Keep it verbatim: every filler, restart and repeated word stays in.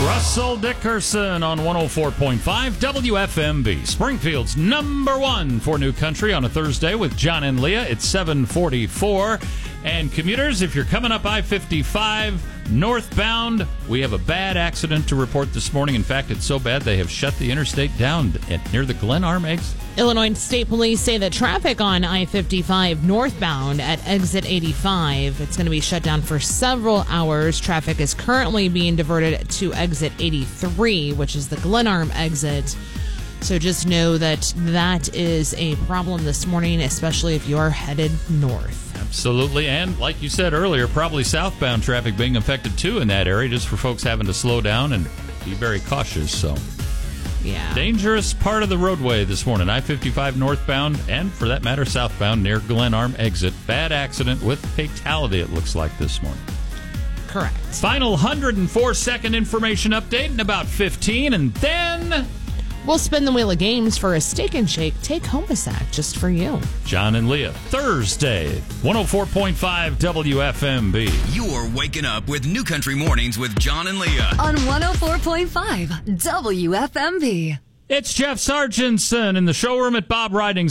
Russell Dickerson on one oh four point five W F M B. Springfield's number one for New Country on a Thursday with John and Leah. It's seven forty-four. And commuters, if you're coming up I fifty-five northbound, we have a bad accident to report this morning. In fact, it's so bad they have shut the interstate down at, near the Glen Arm exit. Illinois State Police say that traffic on I fifty-five northbound at exit eighty-five, it's going to be shut down for several hours. Traffic is currently being diverted to exit eighty-three, which is the Glen Arm exit. So just know that that is a problem this morning, especially if you are headed north. Absolutely, and like you said earlier, probably southbound traffic being affected too in that area, just for folks having to slow down and be very cautious. So, yeah, dangerous part of the roadway this morning, I fifty-five northbound, and for that matter, southbound near Glen Arm exit. Bad accident with fatality, it looks like, this morning. Correct. Final one hundred four second information update in about fifteen, and then we'll spin the wheel of games for a Steak and Shake take-home sack just for you. John and Leah, Thursday, one oh four point five W F M B. You're waking up with New Country Mornings with John and Leah on one oh four point five W F M B. It's Jeff Sargentson in the showroom at Bob Riding's